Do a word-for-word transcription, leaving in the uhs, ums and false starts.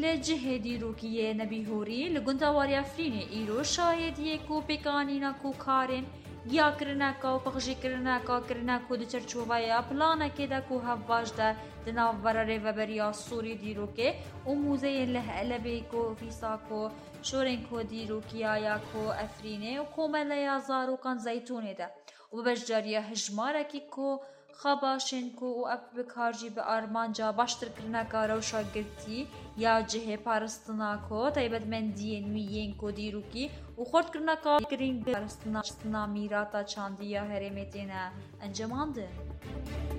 لجهه دیروکیه نبی هوری لگندواری افرین ایرو شاهدیه کو پیکانینا کو کارن گیا کرنا کا و پخجی کرنا کا کرنا کو د چرچوبایا پلانا که دا کو هواج دا دناو براره و بریا سوری دیروکه و موزه له لبی کو فیسا کو شورن کو دیروکیا یا کو افرینه و کومل یا زارو کان زیتونه دا و بجاریه هجماره کی کو خباشن کو و اف بکارجی به آرمان جا باشتر کرنا کا روشا گرتی یا جه پارستنا کو تایبت من دی نویین کو دیروکی و خورد کرنا کا کرین پارستنا میراتا چاندیا هرمتینا انجمانده